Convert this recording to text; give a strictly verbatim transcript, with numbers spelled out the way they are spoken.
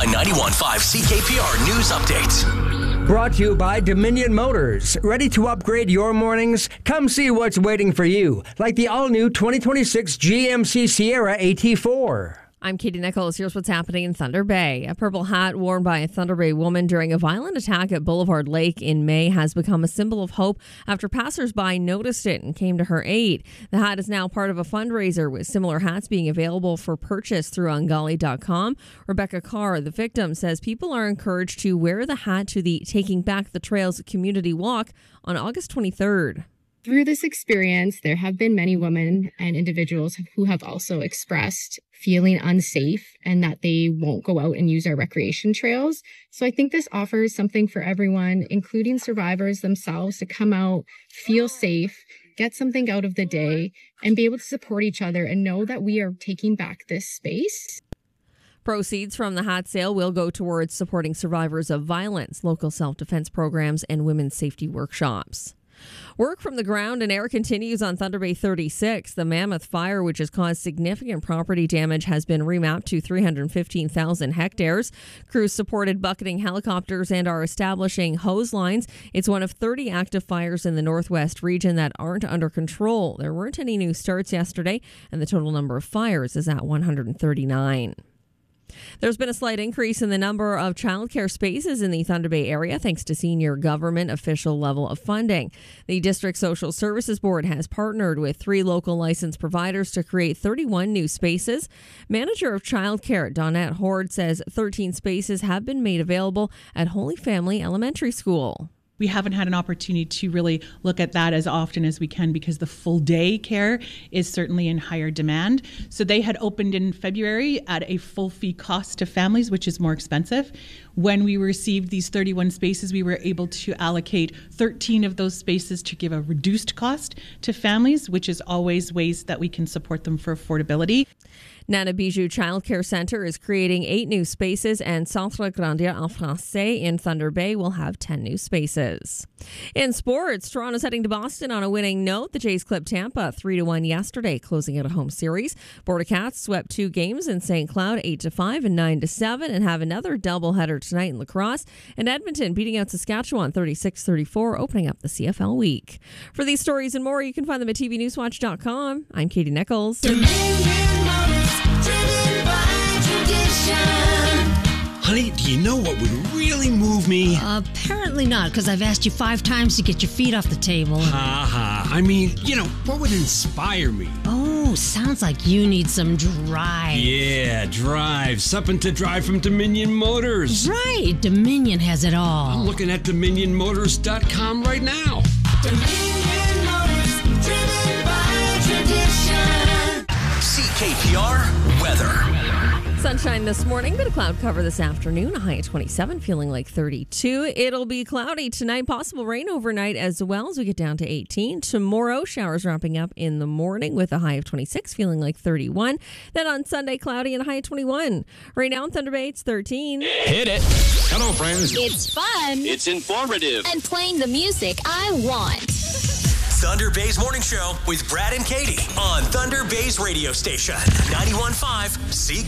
My ninety-one point five C K P R News Updates. Brought to you by Dominion Motors. Ready to upgrade your mornings? Come see what's waiting for you, like the all-new twenty twenty-six G M C Sierra A T four. I'm Katie Nichols. Here's what's happening in Thunder Bay. A purple hat worn by a Thunder Bay woman during a violent attack at Boulevard Lake in May has become a symbol of hope after passersby noticed it and came to her aid. The hat is now part of a fundraiser, with similar hats being available for purchase through ungali dot com. Rebecca Carr, the victim, says people are encouraged to wear the hat to the Taking Back the Trails community walk on August twenty-third. Through this experience, there have been many women and individuals who have also expressed feeling unsafe and that they won't go out and use our recreation trails. So I think this offers something for everyone, including survivors themselves, to come out, feel safe, get something out of the day, and be able to support each other and know that we are taking back this space. Proceeds from the hat sale will go towards supporting survivors of violence, local self-defense programs, and women's safety workshops. Work from the ground and air continues on Thunder Bay thirty-six. The Mammoth Fire, which has caused significant property damage, has been remapped to three hundred fifteen thousand hectares. Crews supported bucketing helicopters and are establishing hose lines. It's one of thirty active fires in the Northwest region that aren't under control. There weren't any new starts yesterday, and the total number of fires is at one hundred thirty-nine. There's been a slight increase in the number of childcare spaces in the Thunder Bay area thanks to senior government official level of funding. The District Social Services Board has partnered with three local licensed providers to create thirty-one new spaces. Manager of childcare Donette Horde says thirteen spaces have been made available at Holy Family Elementary School. We haven't had an opportunity to really look at that as often as we can because the full day care is certainly in higher demand. So they had opened in February at a full fee cost to families, which is more expensive. When we received these thirty-one spaces, we were able to allocate thirteen of those spaces to give a reduced cost to families, which is always ways that we can support them for affordability. Nana Bijou Childcare Center is creating eight new spaces, and Centre Grandir en Français in Thunder Bay will have ten new spaces. In sports, Toronto's heading to Boston on a winning note. The Jays clipped Tampa three to one yesterday, closing out a home series. Border Cats swept two games in Saint Cloud, eight to five and nine to seven, and have another doubleheader tonight in lacrosse. And Edmonton beating out Saskatchewan thirty-six thirty-four, opening up the C F L week. For these stories and more, you can find them at T V News Watch dot com. I'm Katie Nichols. Honey, do you know what would really move me? Uh, apparently not, because I've asked you five times to get your feet off the table. Ha ha. I mean, you know, what would inspire me? Oh, sounds like you need some drive. Yeah, drive. Something to drive from Dominion Motors. Right. Dominion has it all. I'm looking at Dominion Motors dot com right now. Dominion Motors, driven by tradition. C K P R weather. Sunshine this morning, bit of cloud cover this afternoon, a high of twenty-seven, feeling like thirty-two. It'll be cloudy tonight, possible rain overnight as well as we get down to eighteen. Tomorrow, showers ramping up in the morning with a high of twenty-six, feeling like thirty-one. Then on Sunday, cloudy and a high of twenty-one. Right now in Thunder Bay, it's thirteen. Hit it. Hello, friends. It's fun. It's informative. And playing the music I want. Thunder Bay's Morning Show with Brad and Katie on Thunder Bay's radio station, ninety-one point five C K P R.